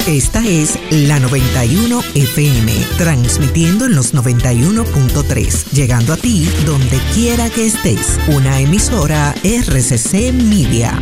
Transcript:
Esta es la 91 FM, transmitiendo en los 91.3, llegando a ti donde quiera que estés. Una emisora RCC Media.